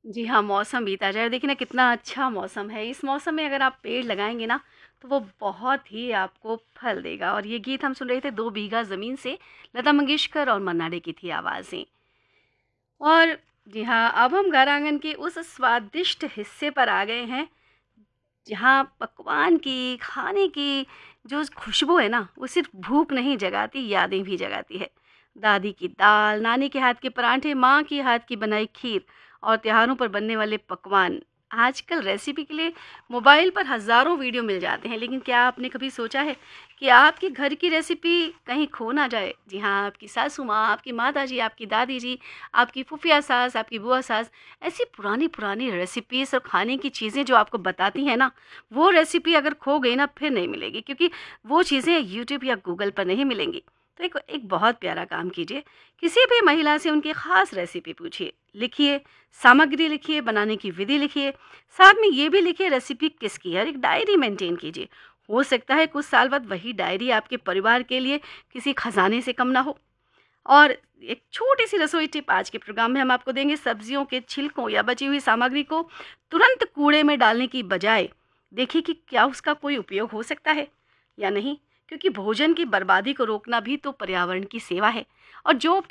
जी हाँ, मौसम बीता जाए और देखिए ना कितना अच्छा मौसम है। इस मौसम में अगर आप पेड़ लगाएँगे ना, तो वो बहुत ही आपको फल देगा और ये गीत हम सुन रहे थे 2 बीघा ज़मीन से, लता मंगेशकर और मन्ना डे की थी आवाज़ें। और जी हाँ, अब हम घर आंगन के उस स्वादिष्ट हिस्से पर आ गए हैं, जहाँ पकवान की, खाने की जो खुशबू है ना, वो सिर्फ़ भूख नहीं जगाती, यादें भी जगाती है। दादी की दाल, नानी के हाथ के पराठे, माँ के हाथ की बनाई खीर और त्योहारों पर बनने वाले पकवान। आजकल रेसिपी के लिए मोबाइल पर हज़ारों वीडियो मिल जाते हैं, लेकिन क्या आपने कभी सोचा है कि आपके घर की रेसिपी कहीं खो ना जाए? जी हाँ, आपकी सासू माँ, आपकी माताजी, आपकी दादी जी, आपकी फूफिया सास, आपकी बुआ सास, ऐसी पुरानी-पुरानी रेसिपीज़ और खाने की चीज़ें जो आपको बताती हैं ना, वो रेसिपी अगर खो गई ना फिर नहीं मिलेगी, क्योंकि वो चीज़ें यूट्यूब या गूगल पर नहीं मिलेंगी। तो एक एक बहुत प्यारा काम कीजिए, किसी भी महिला से उनकी ख़ास रेसिपी पूछिए, लिखिए, सामग्री लिखिए, बनाने की विधि लिखिए, साथ में ये भी लिखिए रेसिपी किसकी है और एक डायरी मेंटेन कीजिए। हो सकता है कुछ साल बाद वही डायरी आपके परिवार के लिए किसी खजाने से कम ना हो। और एक छोटी-सी रसोई टिप आज के प्रोग्राम में हम आपको देंगे, सब्जियों के छिलकों या बची हुई सामग्री को तुरंत कूड़े में डालने की बजाय देखिए कि क्या उसका कोई उपयोग हो सकता है या नहीं, क्योंकि भोजन की बर्बादी को रोकना भी तो पर्यावरण की सेवा है। और जो